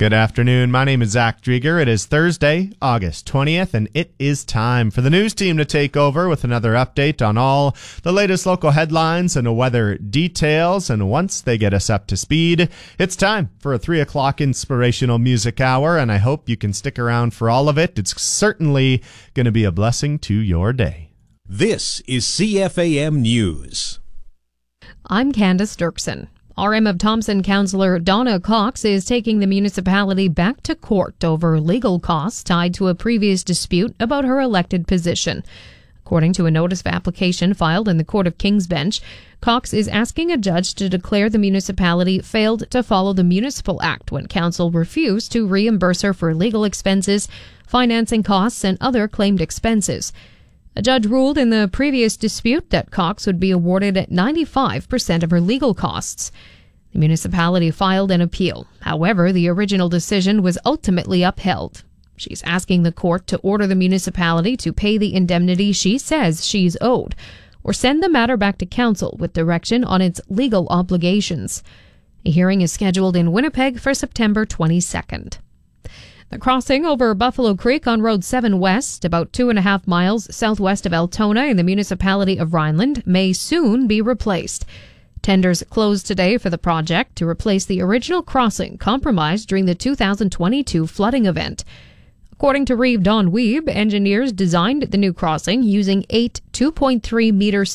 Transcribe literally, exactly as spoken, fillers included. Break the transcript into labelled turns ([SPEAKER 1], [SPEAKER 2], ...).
[SPEAKER 1] Good afternoon. My name is Zach Drieger. It is Thursday, August twentieth, and it is time for the news team to take over with another update on all the latest local headlines and weather details. And once they get us up to speed, it's time for a three o'clock inspirational music hour, and I hope you can stick around for all of it. It's certainly going to be a blessing to your day.
[SPEAKER 2] This is C F A M News.
[SPEAKER 3] I'm Candace Dirksen. R M of Thompson Councillor Donna Cox is taking the municipality back to court over legal costs tied to a previous dispute about her elected position. According to a notice of application filed in the Court of King's Bench, Cox is asking a judge to declare the municipality failed to follow the Municipal Act when council refused to reimburse her for legal expenses, financing costs, and other claimed expenses. A judge ruled in the previous dispute that Cox would be awarded at ninety-five percent of her legal costs. The municipality filed an appeal. However, the original decision was ultimately upheld. She's asking the court to order the municipality to pay the indemnity she says she's owed, or send the matter back to council with direction on its legal obligations. A hearing is scheduled in Winnipeg for September twenty-second. The crossing over Buffalo Creek on Road seven West, about two and a half miles southwest of Altona in the municipality of Rhineland, may soon be replaced. Tenders closed today for the project to replace the original crossing compromised during the two thousand twenty-two flooding event. According to Reeve Don Weeb, engineers designed the new crossing using eight two point three meter